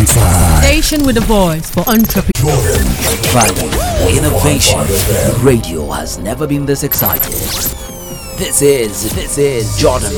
105.5. Station with a voice for entrepreneurs. Value, innovation. Radio has never been this excited. This is Jordan